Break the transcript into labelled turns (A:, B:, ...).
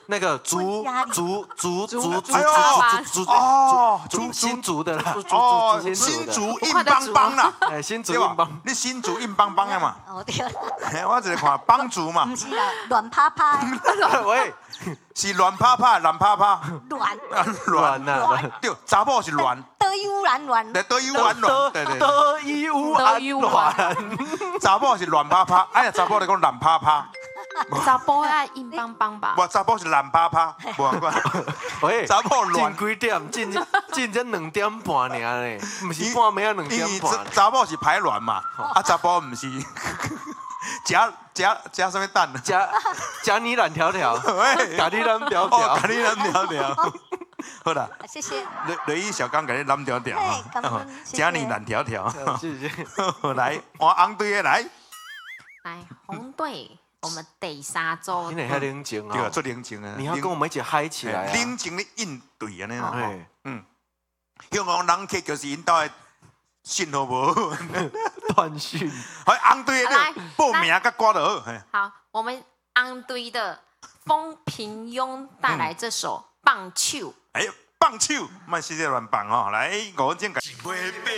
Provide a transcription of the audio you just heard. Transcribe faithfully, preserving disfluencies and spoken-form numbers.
A: 那个竹竹竹竹竹竹竹
B: 哦，
A: 竹新竹的啦，
B: 哦，新竹硬邦邦啦，
A: 哎，新竹硬邦，
B: 你新竹硬邦邦的嘛？
C: 哦对，
B: 我只看邦竹嘛，
C: 不是啦，软趴趴，
A: 喂，
B: 是软趴趴，软趴趴，
C: 软
A: 软呐，
B: 对，查某是软，
C: 得意软软，
B: 对，得意软软，对对，
A: 得意无安软，
B: 查某是软趴趴，哎呀，查某你讲软趴趴。
D: 查甫爱硬邦邦吧？
B: 我查甫是烂趴趴，无关。
A: 喂，
B: 查某
A: 进几点？进进才两点半尔呢，不是半暝啊两点半。
B: 查某是排卵嘛，啊查甫唔是。加加加什么蛋？
A: 加加你烂条条，加你烂条条，
B: 哦，加你烂条条。好啦，
C: 谢谢。
B: 雷雷伊小刚给你烂条条，加你烂条条。
A: 谢谢。
B: 来，换红队的来。
D: 来，红队。我们第三周，
A: 你很冷静
B: 对啊，
A: 哦，
B: 做冷静啊！
A: 你要跟我们一起嗨起来啊！
B: 冷静的应对啊，那
A: 哎，
B: 嗯，香港人客就是因兜的信号无好，
A: 断讯。
B: 哎，红队的报名甲挂得好。
D: 好，我们红队的风平庸带来这首《棒球》。
B: 哎，棒球，莫死在乱棒哦！来，我先讲。